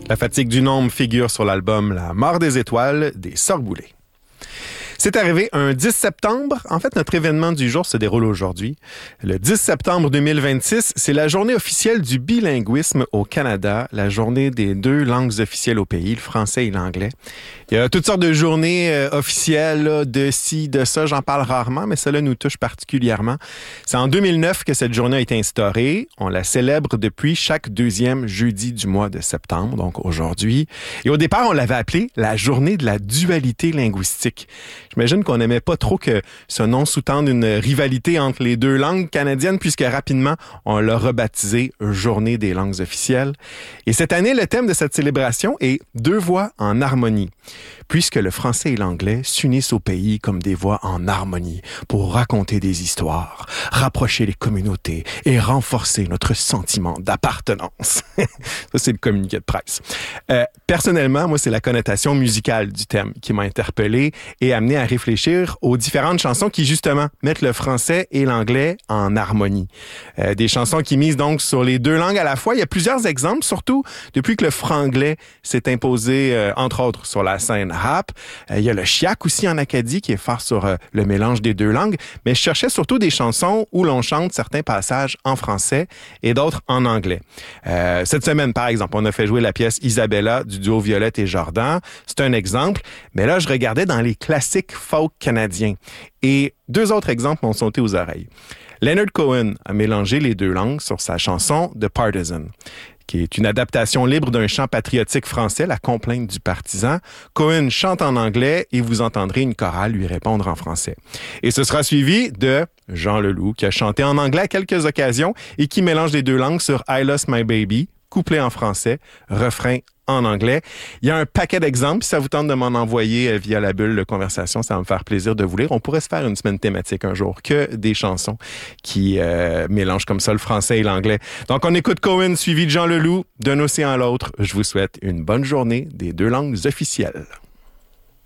La fatigue du nombre figure sur l'album La mort des étoiles des Sœurs Boulay. C'est arrivé un 10 septembre. En fait, notre événement du jour se déroule aujourd'hui. Le 10 septembre 2026, c'est la journée officielle du bilinguisme au Canada, la journée des deux langues officielles au pays, le français et l'anglais. Il y a toutes sortes de journées officielles, là, de ci, de ça. J'en parle rarement, mais cela nous touche particulièrement. C'est en 2009 que cette journée a été instaurée. On la célèbre depuis chaque deuxième jeudi du mois de septembre, donc aujourd'hui. Et au départ, on l'avait appelée la journée de la dualité linguistique. J'imagine qu'on n'aimait pas trop que ce nom sous-tende une rivalité entre les deux langues canadiennes, puisque rapidement, on l'a rebaptisé Journée des langues officielles. Et cette année, le thème de cette célébration est « Deux voix en harmonie ». Puisque le français et l'anglais s'unissent au pays comme des voix en harmonie pour raconter des histoires, rapprocher les communautés et renforcer notre sentiment d'appartenance. Ça, c'est le communiqué de presse. Personnellement, moi, c'est la connotation musicale du thème qui m'a interpellé et amené à réfléchir aux différentes chansons qui, justement, mettent le français et l'anglais en harmonie. Des chansons qui misent donc sur les deux langues à la fois. Il y a plusieurs exemples, surtout depuis que le franglais s'est imposé, entre autres, sur la scène rap. Il y a le chiac aussi en Acadie qui est fort sur le mélange des deux langues, mais je cherchais surtout des chansons où l'on chante certains passages en français et d'autres en anglais. Cette semaine, par exemple, on a fait jouer la pièce Isabella du duo Violette et Jordan. C'est un exemple, mais là, je regardais dans les classiques folk canadiens et deux autres exemples m'ont sauté aux oreilles. Leonard Cohen a mélangé les deux langues sur sa chanson The Partisan, qui est une adaptation libre d'un chant patriotique français, La complainte du partisan. Cohen chante en anglais et vous entendrez une chorale lui répondre en français. Et ce sera suivi de Jean Leloup, qui a chanté en anglais à quelques occasions et qui mélange les deux langues sur I Lost My Baby, couplet en français, refrain en anglais. Il y a un paquet d'exemples. Si ça vous tente de m'en envoyer via la bulle de conversation, ça va me faire plaisir de vous lire. On pourrait se faire une semaine thématique un jour, que des chansons qui mélangent comme ça le français et l'anglais. Donc, on écoute Cohen suivi de Jean Leloup. D'un océan à l'autre, je vous souhaite une bonne journée des deux langues officielles.